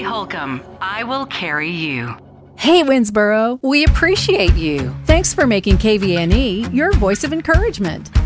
Holcomb. I will carry you. Hey, Winsboro, we appreciate you. Thanks for making KVNE your voice of encouragement.